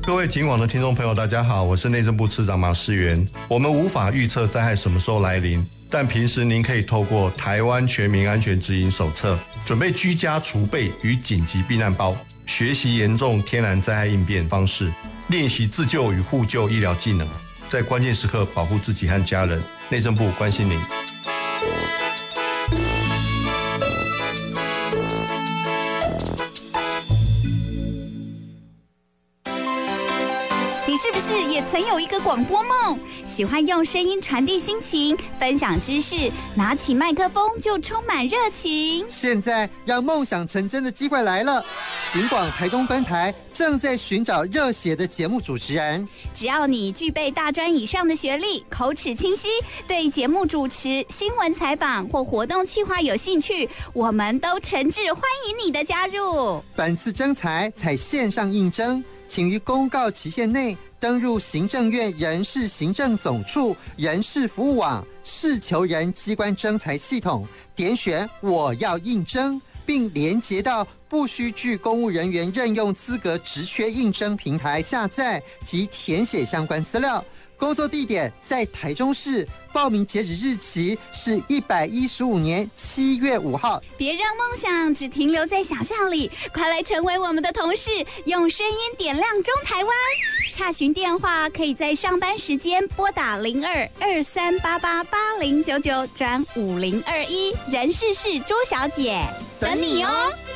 各位警广的听众朋友，大家好，我是内政部次长马世元。我们无法预测灾害什么时候来临，但平时您可以透过台湾全民安全指引手册，准备居家储备与紧急避难包，学习严重天然灾害应变方式，练习自救与互救医疗技能，在关键时刻保护自己和家人。内政部关心您。 你是不是也曾有一个广播梦？喜欢用声音传递心情，分享知识，拿起麦克风就充满热情。 现在让梦想成真的机会来了，警广台中分台正在寻找热血的节目主持人。 只要你具备大专以上的学历，口齿清晰，对节目主持、新闻采访或活动企划有兴趣，我们都诚挚欢迎你的加入。 本次征才采线上应征，请于公告期限内登入行政院人事行政总处人事服务网事求人机关征才系统，点选我要应征，并连结到不需具公务人员任用资格职缺应征平台下载及填写相关资料。工作地点在台中市，报名截止日期是115年7月5号。 别让梦想只停留在想象里，快来成为我们的同事，用声音点亮中台湾。洽询电话可以在上班时间拨打02-2388-8099转5021，人事是朱小姐，等你哦。